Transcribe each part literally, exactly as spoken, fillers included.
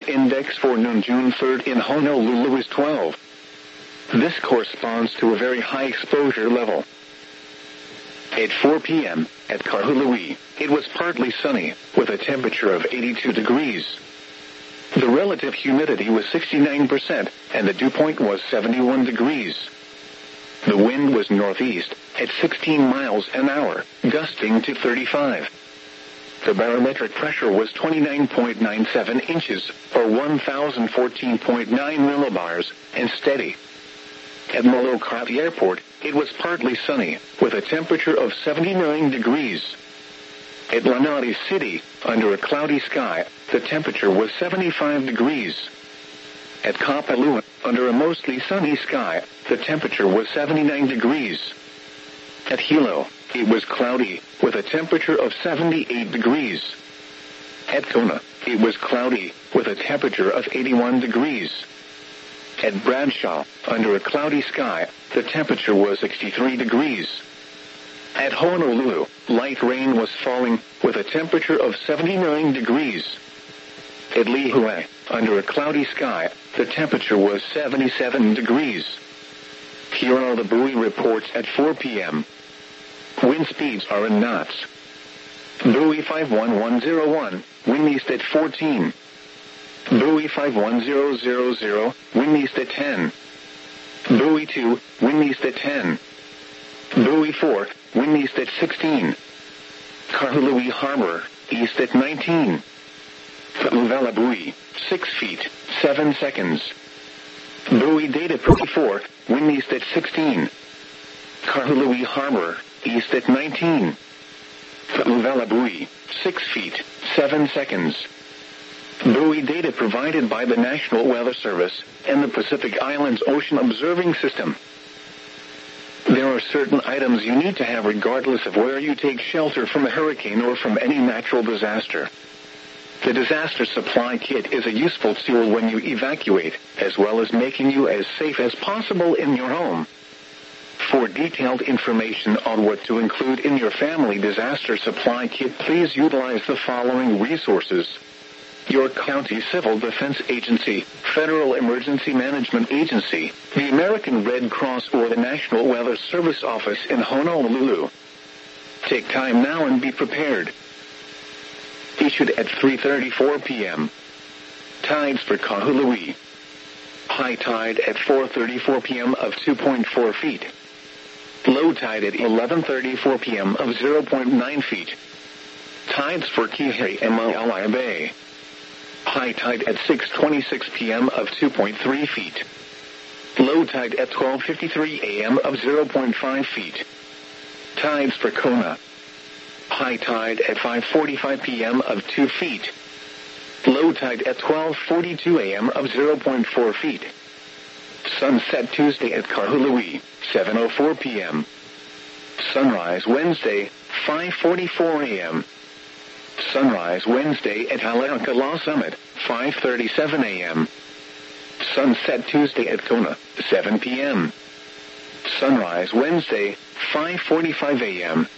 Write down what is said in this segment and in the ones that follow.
index for noon June third in Honolulu is twelve. This corresponds to a very high exposure level. At four p.m., at Kahului, it was partly sunny, with a temperature of eighty-two degrees. The relative humidity was sixty-nine percent, and the dew point was seventy-one degrees. The wind was northeast, at sixteen miles an hour, gusting to thirty-five. The barometric pressure was twenty-nine point nine seven inches, or one thousand fourteen point nine millibars, and steady. At Molokai Airport, it was partly sunny, with a temperature of seventy-nine degrees. At Lanai City, under a cloudy sky, the temperature was seventy-five degrees. At Kapalua, under a mostly sunny sky, the temperature was seventy-nine degrees. At Hilo, it was cloudy, with a temperature of seventy-eight degrees. At Kona, it was cloudy, with a temperature of eighty-one degrees. At Bradshaw, under a cloudy sky, the temperature was sixty-three degrees. At Honolulu, light rain was falling, with a temperature of seventy-nine degrees. At Lihue, under a cloudy sky, the temperature was seventy-seven degrees. Here are the buoy reports at four p.m. Wind speeds are in knots. Buoy five one one zero one, wind east at fourteen. Buoy five one zero zero zero, wind east at ten. Buoy two, wind east at ten. Buoy four, wind east at sixteen. Kahului Harbor, east at nineteen. Paluvela Buoy, six feet, seven seconds. Buoy Data forty-four, wind east at sixteen. Kahului Harbor, east at nineteen. Paluvela Buoy, six feet, seven seconds. Buoy data provided by the National Weather Service and the Pacific Islands Ocean Observing System. There are certain items you need to have regardless of where you take shelter from a hurricane or from any natural disaster. The disaster supply kit is a useful tool when you evacuate, as well as making you as safe as possible in your home. For detailed information on what to include in your family disaster supply kit, please utilize the following resources: your county civil defense agency, Federal Emergency Management Agency, the American Red Cross, or the National Weather Service office in Honolulu. Take time now and be prepared. Issued at three thirty-four p.m. Tides for Kahului. High tide at four thirty-four p.m. of two point four feet. Low tide at eleven thirty-four p.m. of zero point nine feet. Tides for Kihei and Maalaea Bay. High tide at six twenty-six p.m. of two point three feet. Low tide at twelve fifty-three a.m. of zero point five feet. Tides for Kona. High tide at five forty-five p.m. of two feet. Low tide at twelve forty-two a.m. of zero point four feet. Sunset Tuesday at Kahului, seven oh four p.m. Sunrise Wednesday, five forty-four a.m. Sunrise Wednesday at Haleakala Summit, five thirty-seven a.m. Sunset Tuesday at Kona, seven p.m. Sunrise Wednesday, five forty-five a.m.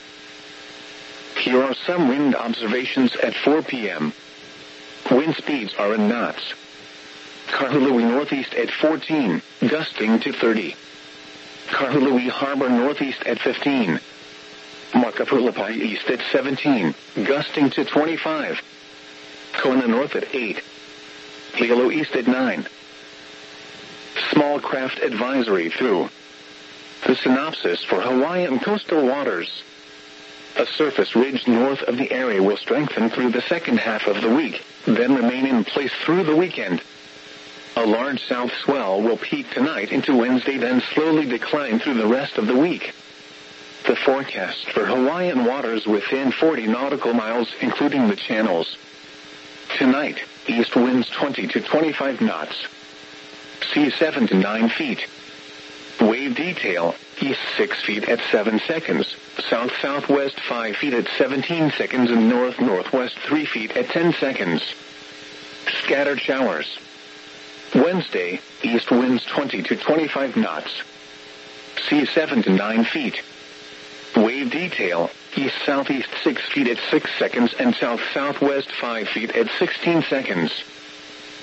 Here are some wind observations at four p.m. Wind speeds are in knots. Kahului northeast at fourteen, gusting to thirty. Kahului Harbor northeast at fifteen. Makapulapai east at seventeen, gusting to twenty-five. Kona north at eight. Hilo east at nine. Small craft advisory through. The synopsis for Hawaiian coastal waters. A surface ridge north of the area will strengthen through the second half of the week, then remain in place through the weekend. A large south swell will peak tonight into Wednesday, then slowly decline through the rest of the week. The forecast for Hawaiian waters within forty nautical miles, including the channels. Tonight, east winds twenty to twenty-five knots. Sea seven to nine feet. Wave detail, east six feet at seven seconds, south-southwest five feet at seventeen seconds, and north-northwest three feet at ten seconds. Scattered showers. Wednesday, east winds twenty to twenty-five knots. Sea seven to nine feet. Wave detail, east-southeast six feet at six seconds, and south-southwest five feet at sixteen seconds.